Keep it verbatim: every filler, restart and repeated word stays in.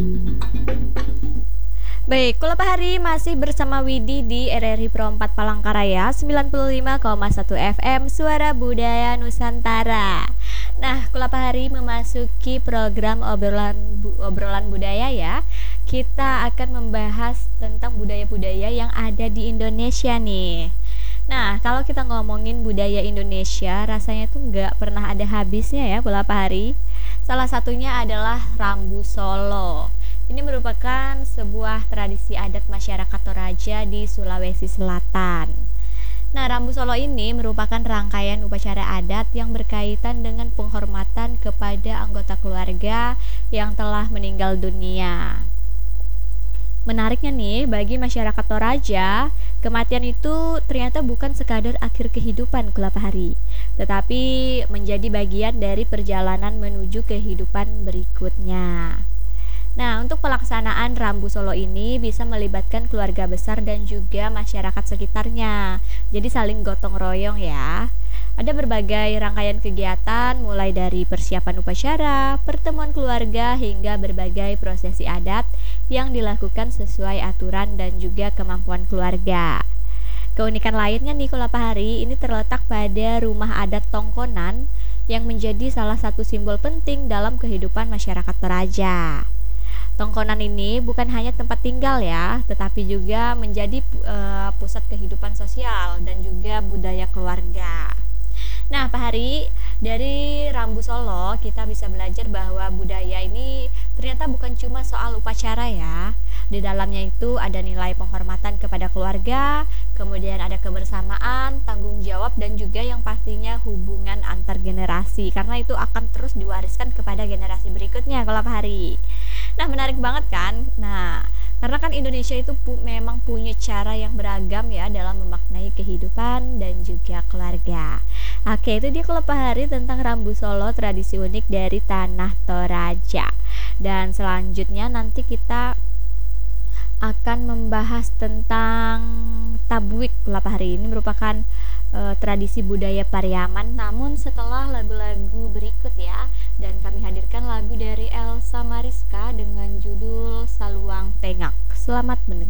Baik, Kula Pahari masih bersama Widi di R R I Pro empat Palangkaraya sembilan puluh lima koma satu F M Suara Budaya Nusantara. Nah, Kula Pahari memasuki program obrolan bu, obrolan budaya ya. Kita akan membahas tentang budaya-budaya yang ada di Indonesia nih. Nah, kalau kita ngomongin budaya Indonesia, rasanya tuh nggak pernah ada habisnya ya, Kula Pahari. Salah satunya adalah Rambu Solo. Ini merupakan sebuah tradisi adat masyarakat Toraja di Sulawesi Selatan. Nah, Rambu Solo ini merupakan rangkaian upacara adat yang berkaitan dengan penghormatan kepada anggota keluarga yang telah meninggal dunia. Menariknya nih, bagi masyarakat Toraja, kematian itu ternyata bukan sekadar akhir kehidupan Kula Pahari, tetapi menjadi bagian dari perjalanan menuju kehidupan berikutnya. Nah, untuk pelaksanaan Rambu Solo ini bisa melibatkan keluarga besar dan juga masyarakat sekitarnya. Jadi saling gotong royong ya. Ada berbagai rangkaian kegiatan mulai dari persiapan upacara, pertemuan keluarga hingga berbagai prosesi adat yang dilakukan sesuai aturan dan juga kemampuan keluarga. Keunikan lainnya nih Kula Pahari, ini terletak pada rumah adat Tongkonan yang menjadi salah satu simbol penting dalam kehidupan masyarakat Toraja. Tongkonan ini bukan hanya tempat tinggal ya, tetapi juga menjadi uh, pusat kehidupan sosial dan juga budaya keluarga. Nah, Pak Hari, dari Rambu Solo kita bisa belajar bahwa budaya ini ternyata bukan cuma soal upacara ya. Di dalamnya itu ada nilai penghormatan kepada keluarga, kemudian ada kebersamaan, tanggung jawab, dan juga yang pastinya hubungan antar generasi, karena itu akan terus diwariskan kepada generasi berikutnya kalau Pak Hari. Nah, menarik banget kan? Nah, karena kan Indonesia itu pu- memang punya cara yang beragam ya dalam memaknai kehidupan dan juga keluarga. Oke, itu dia Kula Pahari tentang Rambu Solo, tradisi unik dari Tanah Toraja. Dan selanjutnya nanti kita akan membahas tentang Tabuik Kula Pahari. Ini merupakan e, tradisi budaya Pariaman, namun setelah lagu-lagu berikut ya. Dan kami hadirkan lagu dari Elsa Mariska dengan judul Saluang Tengak. Selamat mendengar.